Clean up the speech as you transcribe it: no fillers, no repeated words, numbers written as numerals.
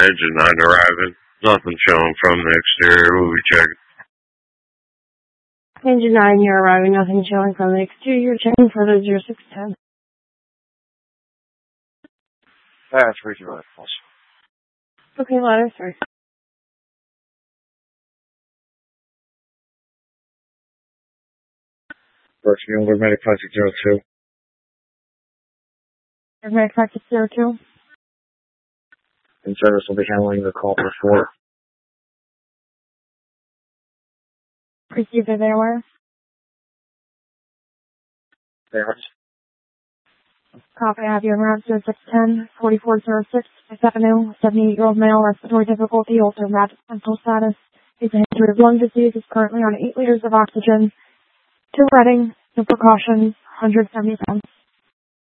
Engine 9 arriving. Nothing showing from the exterior. We'll be checking. Engine 9, you're arriving. Nothing showing from the exterior. Checking for the 0610. That's pretty right. Okay, ladder 3. First, we're medic 5602. Medic 5602. And service will be handling the call for 4. Received it anywhere. There. Copy, I have you in route 0610, 4406, 5th Avenue, 78-year-old male, respiratory difficulty, altered mental status. His history of lung disease is currently on 8 liters of oxygen. To Reading, no precautions, 170 cents.